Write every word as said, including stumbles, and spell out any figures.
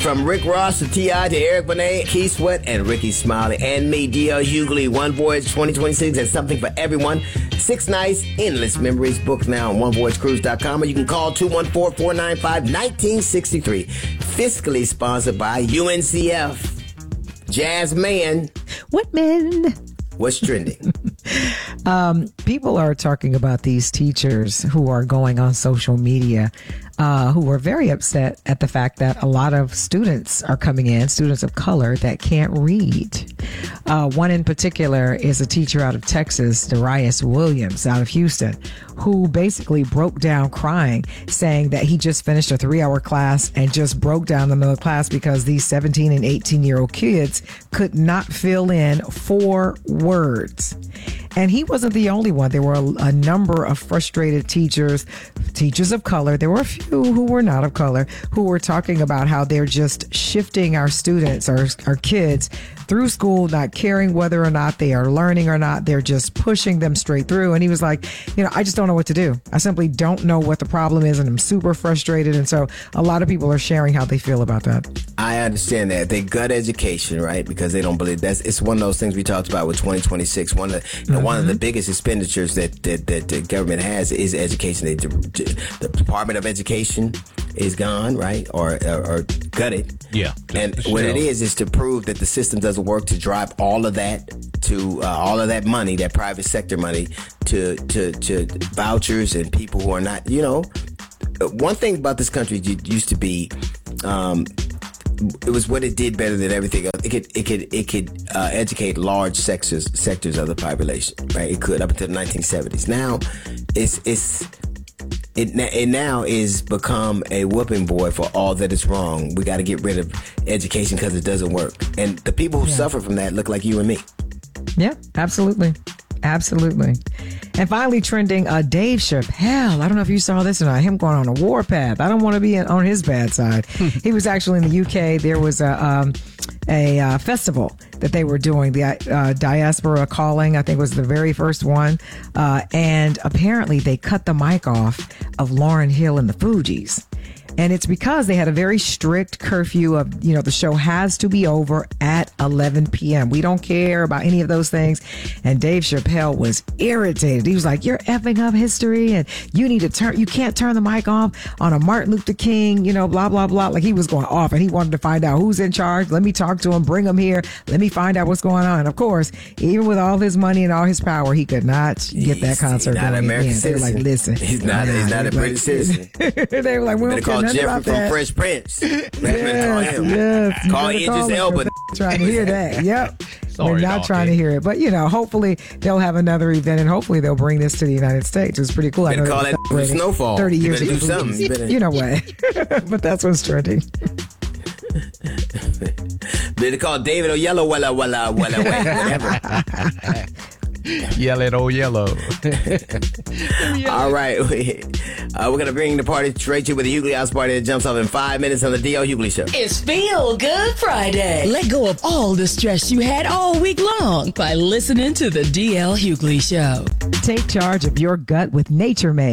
From Rick Ross to T I to Eric Benet, Keith Sweat, and Ricky Smiley, and me, D L Hughley. One Voyage twenty twenty-six has something for everyone. Six nights, endless memories. Book now on one voyage cruise dot com, or you can call two one four, four nine five, one nine six three. Fiscally sponsored by U N C F. Jazz Man. What man? What's trending? um, people are talking about these teachers who are going on social media, uh, who are very upset at the fact that a lot of students are coming in, students of color that can't read. Uh, one in particular is a teacher out of Texas, Darius Williams, out of Houston, who basically broke down crying, saying that he just finished a three-hour class and just broke down the middle of the class because these seventeen and eighteen-year-old kids could not fill in four words. And he wasn't the only one. There were a, a number of frustrated teachers, teachers of color. There were a few who were not of color, who were talking about how they're just shifting our students, our, our kids, through school, not caring whether or not they are learning or not. They're just pushing them straight through. And he was like, you know, I just don't know what to do. I simply don't know what the problem is, and I'm super frustrated. And so a lot of people are sharing how they feel about that. I understand that. They gut education, right? Because they don't believe that's, it's one of those things we talked about with twenty twenty-six. One of the, you know, mm-hmm. one of the biggest expenditures that, that, that the government has is education. They, the Department of Education is gone, right? Or, or, or gutted. Yeah. And what it is, is to prove that the system doesn't work, to drop all of that to uh, all of that money, that private sector money, to, to, to vouchers and people who are not, you know, one thing about this country used to be, um, it was what it did better than everything else. It could, it could, it could uh, educate large sectors, sectors of the population, right? It could up until the nineteen seventies. Now, it's, it's, it, it now is become a whooping boy for all that is wrong. We got to get rid of education because it doesn't work. And the people who yeah. suffer from that look like you and me. Yeah, absolutely. Absolutely. And finally trending, uh, Dave Chappelle. I don't know if you saw this or not. Him going on a warpath. I don't want to be in, on his bad side. He was actually in the U K. There was a um, a uh, festival that they were doing, the uh, Diaspora Calling, I think was the very first one. Uh, and apparently they cut the mic off of Lauryn Hill and the Fugees. And it's because they had a very strict curfew of, you know, the show has to be over at eleven p.m. We don't care about any of those things. And Dave Chappelle was irritated. He was like, you're effing up history and you need to turn, you can't turn the mic off on a Martin Luther King, you know, blah, blah, blah. Like he was going off and he wanted to find out who's in charge. Let me talk to him, bring him here. Let me find out what's going on. And of course, even with all his money and all his power, he could not get that concert going. He's not an American citizen. They were like, listen. He's not, he's not a British citizen. They were like, we don't care nothing Jeffrey about from that. Fresh Prince. Yes, yes. Call Idris Elba. Trying to hear that. Yep. Sorry, They're not dog, trying man. to hear it. But, you know, hopefully they'll have another event and hopefully they'll bring this to the United States. It's pretty cool. Better I know call that Snowfall. thirty You years better do ago. something. You, better... you know what? But that's what's trending. Better call David or Yellow Wella Wella Wella whatever. Yellow, oh, yellow. All right. Uh, we're going to bring the party straight to you with the Hughley House Party that jumps off in five minutes on the D L Hughley Show. It's Feel Good Friday. Let go of all the stress you had all week long by listening to the D L Hughley Show. Take charge of your gut with Nature Made.